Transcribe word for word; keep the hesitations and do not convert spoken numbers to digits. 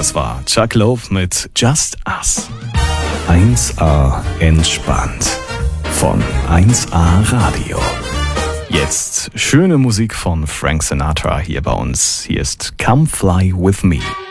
Das war Chuck Love mit Just Us. eins A entspannt von eins A Radio. Jetzt schöne Musik von Frank Sinatra hier bei uns. Hier ist Come Fly With Me.